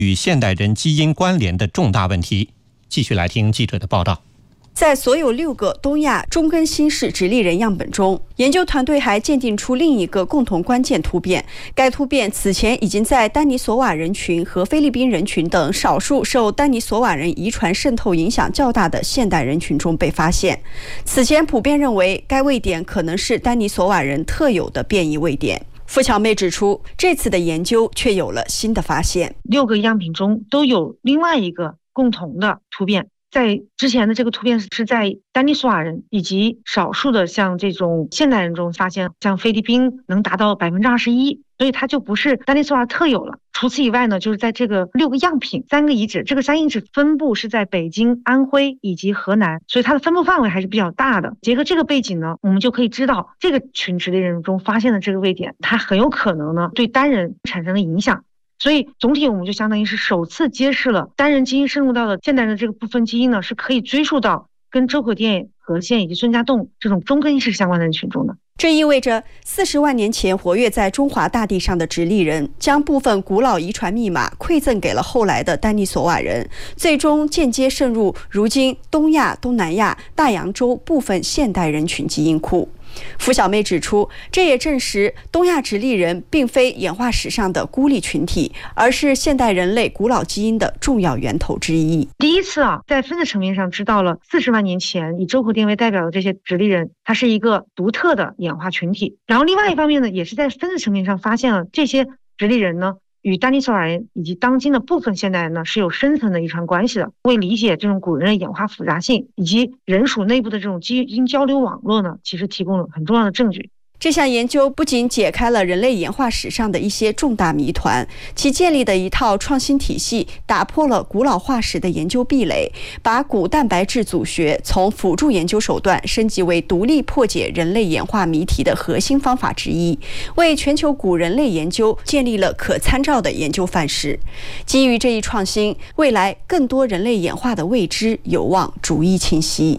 与现代人基因关联的重大问题。继续来听记者的报道。 在所有6个东亚中根新氏直立人样本中，研究团队还鉴定出另一个共同关键突变。该突变此前已经在丹尼索瓦人群和菲律宾人群等少数受丹尼索瓦人遗传渗透影响较大的现代人群中被发现。此前普遍认为该位点可能是丹尼索瓦人特有的变异位点。付巧妹指出，这次的研究却有了新的发现 ，6个样品中都有另外一个共同的突变。在之前的这个突变是在丹尼索瓦人以及少数的像这种现代人中发现，像菲律宾能达到21%，所以它就不是丹尼索瓦特有了。除此以外呢，就是在这个6个样品3个遗址，这个3遗址分布是在北京、安徽以及河南，所以它的分布范围还是比较大的。结合这个背景呢，我们就可以知道这个群直立人中发现的这个位点，它很有可能呢对单人产生了影响。所以总体我们就相当于是首次揭示了单人基因深入到的现代人的这个部分基因呢，是可以追溯到跟周可甸、何宪以及孙家栋这种中根意识相关的人群中的。 这意味着40万年前活跃在中华大地上的直立人，将部分古老遗传密码馈赠给了后来的丹尼索瓦人，最终间接渗入如今东亚、东南亚、大洋洲部分现代人群基因库。付小妹指出，这也证实东亚直立人并非演化史上的孤立群体，而是现代人类古老基因的重要源头之一。 第一次在分子层面上知道了40万年前以周可甸为代表的这些直立人，它是一个独特的演化群体。然后另外一方面呢，也是在分子层面上发现了这些直立人呢与丹尼索瓦人以及当今的部分现代人呢是有深层的遗传关系的。为理解这种古人类演化复杂性以及人属内部的这种基因交流网络呢，其实提供了很重要的证据。 这项研究不仅解开了人类演化史上的一些重大谜团，其建立的一套创新体系打破了古老化石的研究壁垒，把古蛋白质组学从辅助研究手段升级为独立破解人类演化谜题的核心方法之一，为全球古人类研究建立了可参照的研究范式。基于这一创新，未来更多人类演化的未知有望逐一清晰。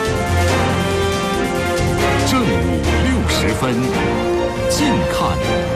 正午60分，近看。